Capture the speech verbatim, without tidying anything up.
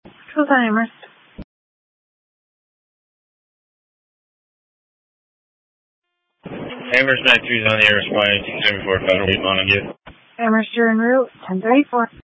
Full time Amherst. Amherst nine three is on the air, responding to seven four five eight Montague. Amherst, you're en route, ten thirty-four.